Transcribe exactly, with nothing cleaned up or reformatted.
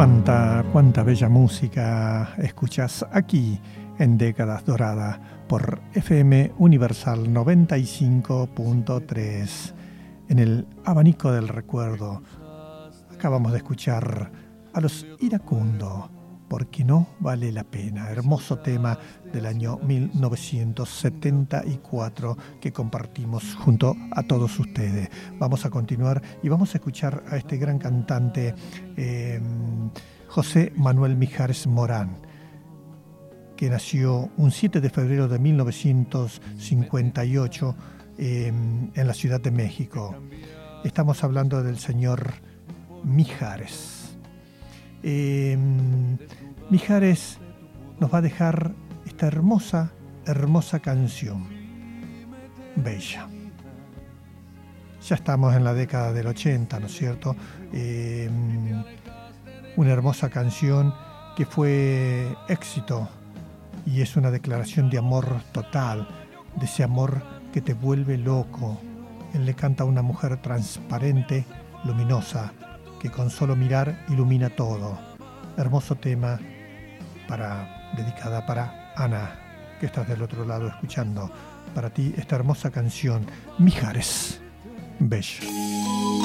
Cuánta, cuánta bella música escuchas aquí en Décadas Doradas por F M Universal noventa y cinco punto tres. En el abanico del recuerdo acabamos de escuchar a Los Iracundos, porque no vale la pena. Hermoso tema del año mil novecientos setenta y cuatro que compartimos junto a todos ustedes. Vamos a continuar y vamos a escuchar a este gran cantante eh, José Manuel Mijares Morán, que nació un siete de febrero de mil novecientos cincuenta y ocho eh, en la Ciudad de México. Estamos hablando del señor Mijares. Eh, Mijares nos va a dejar esta hermosa, hermosa canción, Bella. Ya estamos en la década del ochenta, ¿no es cierto? Eh, una hermosa canción que fue éxito y es una declaración de amor total, de ese amor que te vuelve loco. Él le canta a una mujer transparente, luminosa, que con solo mirar ilumina todo. Hermoso tema para, dedicada para Ana, que estás del otro lado escuchando. Para ti esta hermosa canción, Mijares, Bella.